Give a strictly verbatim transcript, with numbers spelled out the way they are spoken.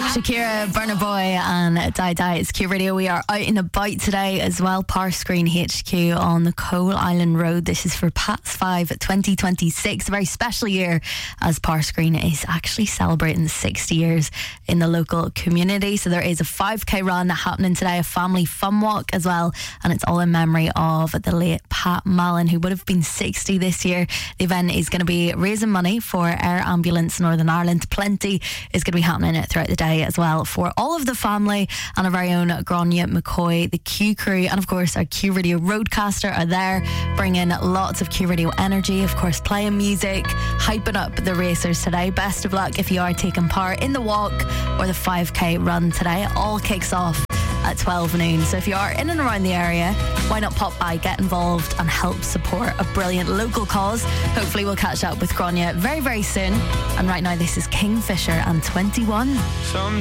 Shakira, Burna Boy and Die Die. It's Q Radio. We are out and about today as well. Parscreen H Q on the Coal Island Road. This is for PATS five twenty twenty-six. A very special year as Parscreen is actually celebrating sixty years in the local community. So there is a five K run happening today, a family fun walk as well. And it's all in memory of the late Pat Mallon, who would have been sixty this year. The event is going to be raising money for Air Ambulance Northern Ireland. Plenty is going to be happening throughout the day as well for all of the family, and our very own Grania McCoy, the Q crew, and of course our Q Radio Roadcaster are there bringing lots of Q Radio energy, of course playing music, hyping up the racers today. Best of luck if you are taking part in the walk or the five K run today. It all kicks off at twelve noon. So if you are in and around the area, why not pop by, get involved and help support a brilliant local cause. Hopefully we'll catch up with Grania very, very soon. And right now this is Kingfisher and twenty-one. Some